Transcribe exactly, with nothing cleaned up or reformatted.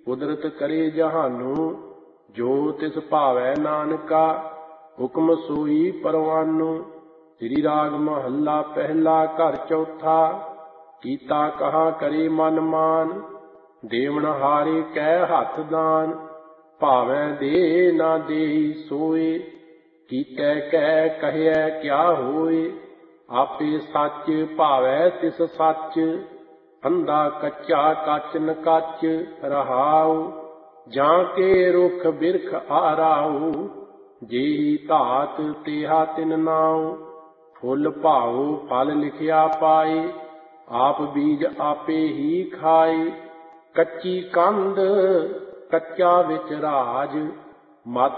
ਕੁਦਰਤ ਕਰੇ ਜਹਾਨੂ। ਜੋ ਤਿਸ ਭਾਵੈ ਨਾਨਕਾ, ਹੁਕਮ ਸੋਈ ਪਰਵਾਨੂ। ਸ੍ਰੀ ਰਾਗ ਮਹੱਲਾ ਪਹਿਲਾ ਘਰ ਚੌਥਾ। ਕੀਤਾ ਕਹਾ ਕਰੇ ਮਨ ਮਾਨ, ਦੇਵਨ ਹਾਰੇ ਕੈ ਹੱਥ ਦਾਨ। ਭਾਵੈ ਦੇ ਨਾ ਦੇਈ ਸੋਏ, ਕੀਤੈ ਕੈ ਕਹਿਐ ਕਿਆ ਹੋਏ। ਆਪੇ ਸੱਚ ਭਾਵੈ ਤਿਸ ਸੱਚ, ਅੰਧਾ ਕੱਚਾ ਕੱਚ ਨ ਕੱਚ। ਰਹਾਉ ਜਾਂ ਕੇ ਰੁਖ ਬਿਰਖ ਆਰਾਉ, ਜਿਹੀ ਧਾਤ ਤੇਹਾ ਤਿਨ ਨਾਉ। ਫੁੱਲ ਭਾਉ ਫਲ ਲਿਖਿਆ ਪਾਏ, ਆਪ ਬੀਜ ਆਪੇ ਹੀ ਖਾਏ। ਕੱਚੀ ਕੰਧ ਕੱਚਾ ਵਿੱਚ ਰਾਜ, ਮਤ